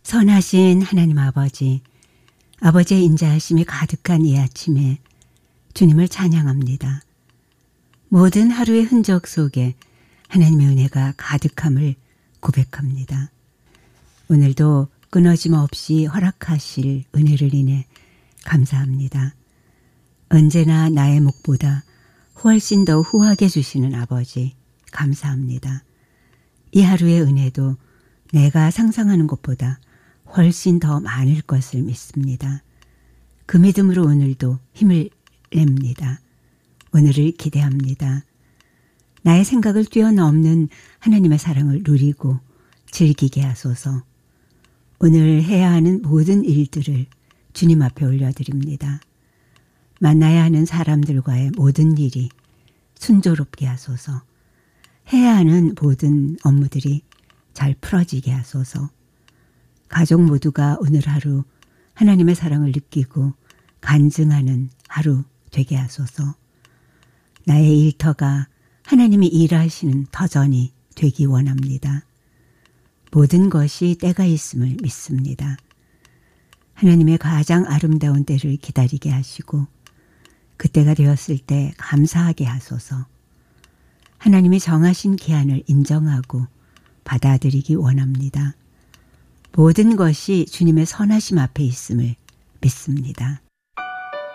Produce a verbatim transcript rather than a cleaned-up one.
선하신 하나님 아버지, 아버지의 인자하심이 가득한 이 아침에 주님을 찬양합니다. 모든 하루의 흔적 속에 하나님의 은혜가 가득함을 고백합니다. 오늘도 끊어짐 없이 허락하실 은혜를 인해 감사합니다. 언제나 나의 목보다 훨씬 더 후하게 주시는 아버지, 감사합니다. 이 하루의 은혜도 내가 상상하는 것보다 훨씬 더 많을 것을 믿습니다. 그 믿음으로 오늘도 힘을 냅니다. 오늘을 기대합니다. 나의 생각을 뛰어넘는 하나님의 사랑을 누리고 즐기게 하소서. 오늘 해야 하는 모든 일들을 주님 앞에 올려드립니다. 만나야 하는 사람들과의 모든 일이 순조롭게 하소서. 해야 하는 모든 업무들이 잘 풀어지게 하소서. 가족 모두가 오늘 하루 하나님의 사랑을 느끼고 간증하는 하루 되게 하소서. 나의 일터가 하나님이 일하시는 터전이 되기 원합니다. 모든 것이 때가 있음을 믿습니다. 하나님의 가장 아름다운 때를 기다리게 하시고 그때가 되었을 때 감사하게 하소서. 하나님이 정하신 기한을 인정하고 받아들이기 원합니다. 모든 것이 주님의 선하심 앞에 있음을 믿습니다.